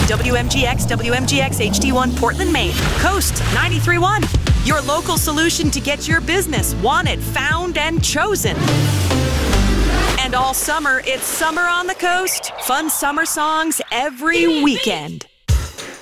WMGX, WMGX HD1 Portland, Maine. Coast 93.1. Your local solution to get your business wanted, found, and chosen. And all summer, it's Summer on the Coast. Fun summer songs every weekend.